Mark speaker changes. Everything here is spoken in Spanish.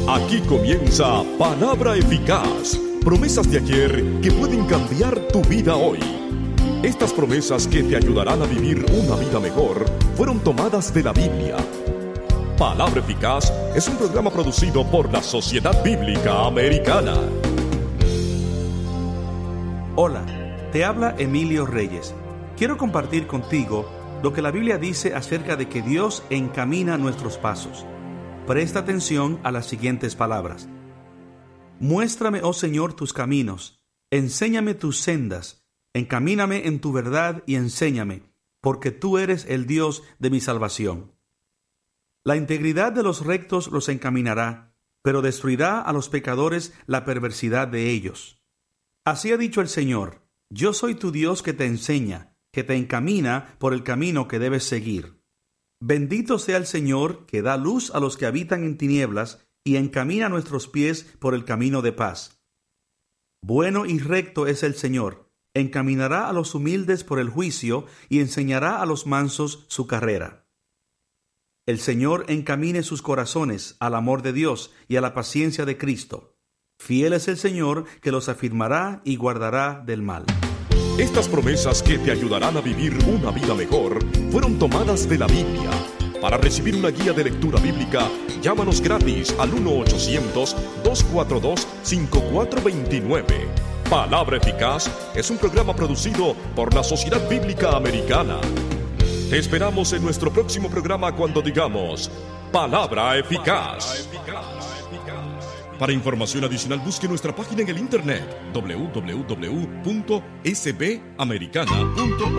Speaker 1: Aquí comienza Palabra Eficaz. Promesas de ayer que pueden cambiar tu vida hoy. Estas promesas que te ayudarán a vivir una vida mejor fueron tomadas de la Biblia. Palabra Eficaz es un programa producido por la Sociedad Bíblica Americana.
Speaker 2: Hola, te habla Emilio Reyes. Quiero compartir contigo lo que la Biblia dice acerca de que Dios encamina nuestros pasos. Presta atención a las siguientes palabras. Muéstrame, oh Señor, tus caminos, enséñame tus sendas, encamíname en tu verdad y enséñame, porque tú eres el Dios de mi salvación. La integridad de los rectos los encaminará, pero destruirá a los pecadores la perversidad de ellos. Así ha dicho el Señor, yo soy tu Dios que te enseña, que te encamina por el camino que debes seguir. Bendito sea el Señor que da luz a los que habitan en tinieblas y encamina nuestros pies por el camino de paz. Bueno y recto es el Señor, encaminará a los humildes por el juicio y enseñará a los mansos su carrera. El Señor encamine sus corazones al amor de Dios y a la paciencia de Cristo. Fiel es el Señor que los afirmará y guardará del mal.
Speaker 1: Estas promesas que te ayudarán a vivir una vida mejor fueron tomadas de la Biblia. Para recibir una guía de lectura bíblica, llámanos gratis al 1-800-242-5429. Palabra Eficaz es un programa producido por la Sociedad Bíblica Americana. Te esperamos en nuestro próximo programa cuando digamos Palabra Eficaz. Para información adicional, busque nuestra página en el internet www.sbamericana.org.